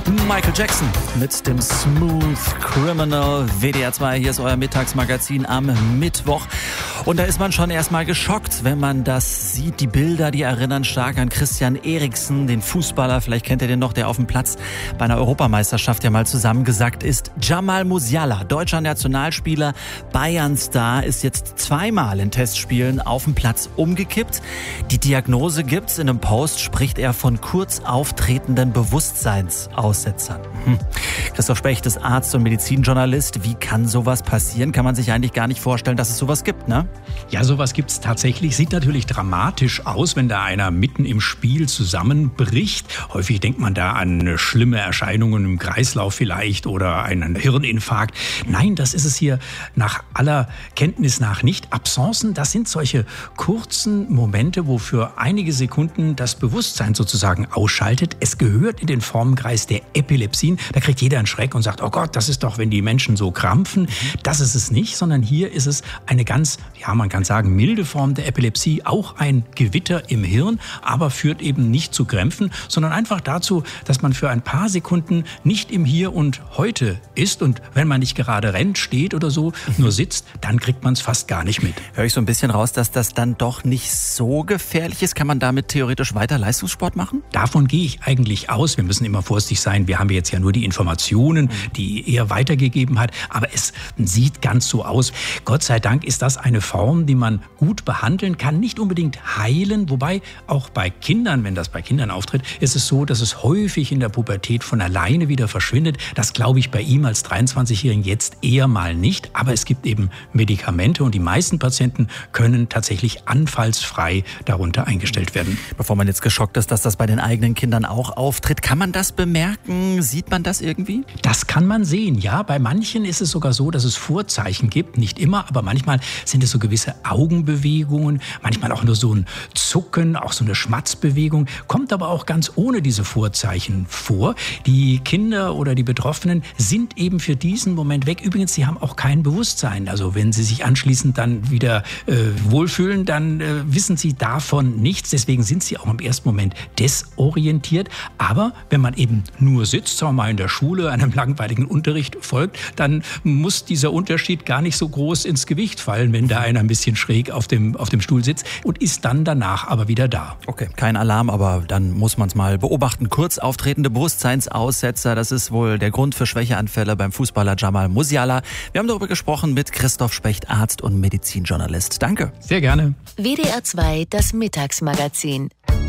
Michael Jackson mit dem Smooth Criminal. WDR 2, hier ist euer Mittagsmagazin am Mittwoch. Und da ist man schon erstmal geschockt, wenn man das sieht. Die Bilder, die erinnern stark an Christian Eriksen, den Fußballer. Vielleicht kennt ihr den noch, der auf dem Platz bei einer Europameisterschaft ja mal zusammengesackt ist. Jamal Musiala, deutscher Nationalspieler, Bayern-Star, ist jetzt zweimal in Testspielen auf dem Platz umgekippt. Die Diagnose gibt's. In einem Post spricht er von kurz auftretenden Bewusstseinsaussetzern. Christoph Specht ist Arzt und Medizinjournalist. Wie kann sowas passieren? Kann man sich eigentlich gar nicht vorstellen, dass es sowas gibt, ne? Ja, sowas gibt's tatsächlich. Sieht natürlich dramatisch aus, wenn da einer mitten im Spiel zusammenbricht. Häufig denkt man da an schlimme Erscheinungen im Kreislauf vielleicht oder einen Hirninfarkt. Nein, das ist es hier nach aller Kenntnis nach nicht. Absencen, das sind solche kurzen Momente, wo für einige Sekunden das Bewusstsein sozusagen ausschaltet. Es gehört in den Formenkreis der Epilepsien. Da kriegt jeder einen Schreck und sagt, oh Gott, das ist doch, wenn die Menschen so krampfen. Das ist es nicht, sondern hier ist es eine ganz, ja, man kann sagen, milde Form der Epilepsie. Auch ein Gewitter im Hirn, aber führt eben nicht zu Krämpfen, sondern einfach dazu, dass man für ein paar Sekunden nicht im Hier und Heute ist. Und wenn man nicht gerade rennt, steht oder so, nur sitzt, dann kriegt man es fast gar nicht mit. Höre ich so ein bisschen raus, dass das dann doch nicht so gefährlich ist? Kann man damit theoretisch weiter Leistungssport machen? Davon gehe ich eigentlich aus. Wir müssen immer vorsichtig sein. Wir haben jetzt ja nur die Informationen, die er weitergegeben hat. Aber es sieht ganz so aus. Gott sei Dank ist das eine Form, die man gut behandeln kann. Nicht unbedingt heilen. Wobei auch bei Kindern, wenn das bei Kindern auftritt, ist es so, dass es häufig in der Pubertät von alleine wieder verschwindet. Das glaube ich bei ihm als 23-Jährigen jetzt eher mal nicht. Aber es gibt eben Medikamente und die meisten Patienten können tatsächlich anfallsfrei darunter eingestellt werden. Bevor man jetzt geschockt ist, dass das bei den eigenen Kindern auch auftritt, kann man das bemerken? Sieht man das irgendwie? Das kann man sehen, ja. Bei manchen ist es sogar so, dass es Vorzeichen gibt. Nicht immer, aber manchmal sind es so gewisse Augenbewegungen, manchmal auch nur so ein Zucken, auch so eine Schmatzbewegung. Kommt aber auch ganz ohne diese Vorzeichen vor. Die Kinder oder die Betroffenen sind eben für diesen Moment weg. Übrigens, sie haben auch kein Bewusstsein. Also wenn sie sich anschließend dann wieder wohlfühlen, dann wissen sie davon nichts. Deswegen sind sie auch im ersten Moment desorientiert. Aber wenn man eben nur sitzt, sagen wir mal in der Schule, einem langweiligen Unterricht folgt, dann muss dieser Unterschied gar nicht so groß ins Gewicht fallen, wenn da einer ein bisschen schräg auf dem Stuhl sitzt und ist dann danach aber wieder da. Okay, kein Alarm, aber dann muss man es mal beobachten. Kurz auftretende Bewusstseinsaussetzer, das ist wohl der Grund für Schwächeanfälle beim Fußballer Jamal Musiala. Wir haben darüber gesprochen mit Christoph Specht, Arzt und Medizinjournalist. Danke. Sehr gerne. WDR 2, das Mittagsmagazin.